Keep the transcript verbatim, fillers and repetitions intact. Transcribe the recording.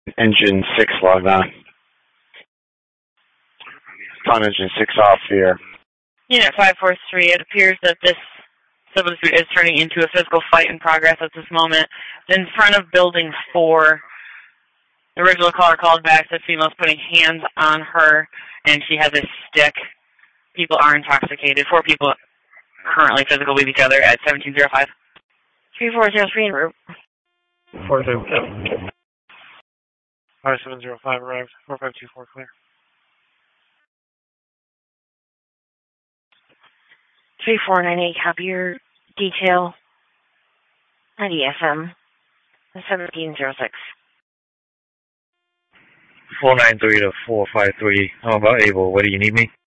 Engine six logged on. On engine six off here. Unit five four three, it appears that this civil dispute is turning into a physical fight in progress at this moment. In front of building four, the original caller called back that female's putting hands on her, and she has a stick. People are intoxicated. Four people currently physical with each other at seventeen oh five. three four zero three en route. four two. five seven zero five arrived. four five two four clear. three four nine eight, copy your detail. ninety F M. seventeen oh six. four nine three to four five three. I'm about able. Where do you need me?